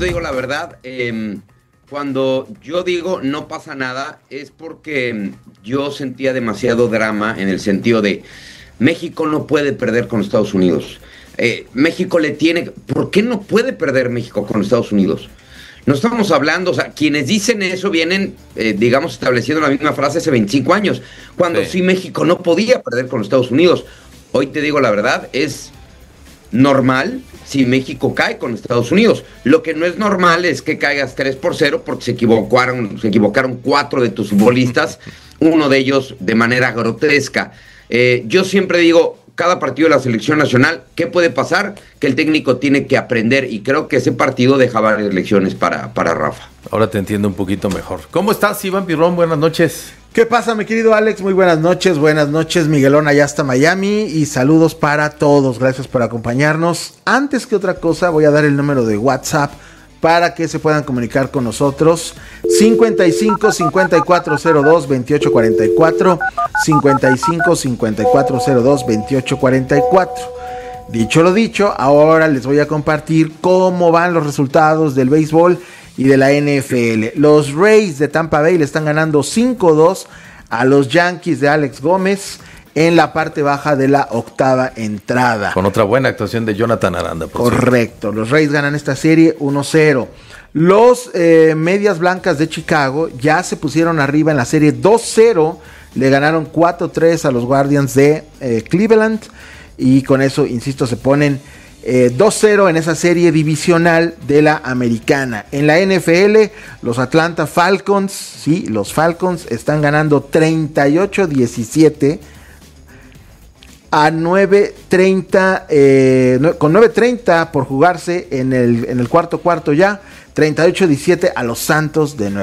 te digo la verdad, cuando yo digo no pasa nada es porque yo sentía demasiado drama en el sentido de México no puede perder con Estados Unidos. México le tiene... ¿Por qué no puede perder México con Estados Unidos? No estamos hablando, o sea, quienes dicen eso vienen, digamos, estableciendo la misma frase hace 25 años, cuando sí México no podía perder con los Estados Unidos. Hoy te digo la verdad, es normal si México cae con Estados Unidos. Lo que no es normal es que caigas 3-0 porque se equivocaron 4 de tus futbolistas, uno de ellos de manera grotesca. Yo siempre digo, cada partido de la selección nacional, ¿qué puede pasar? Que el técnico tiene que aprender, y creo que ese partido deja varias lecciones para Rafa. Ahora te entiendo un poquito mejor. ¿Cómo estás, Iván Pirrón? Buenas noches. ¿Qué pasa, mi querido Alex? Muy buenas noches, Miguelón allá hasta Miami, y saludos para todos, gracias por acompañarnos. Antes que otra cosa, voy a dar el número de WhatsApp para que se puedan comunicar con nosotros. 55 5402 2844, 55 5402 2844. Dicho lo dicho, ahora les voy a compartir cómo van los resultados del béisbol y de la NFL. Los Rays de Tampa Bay le están ganando 5-2 a los Yankees de Alex Gómez en la parte baja de la octava entrada. Con otra buena actuación de Jonathan Aranda. Correcto, los Rays ganan esta serie 1-0. Los Medias Blancas de Chicago ya se pusieron arriba en la serie 2-0. Le ganaron 4-3 a los Guardians de Cleveland. Y con eso, insisto, se ponen 2-0 en esa serie divisional de la americana. En la NFL, los Atlanta Falcons, sí, los Falcons están ganando 38-17 a 9:30, con 9:30 por jugarse en el cuarto ya, 38-17 a los Santos de Nueva York.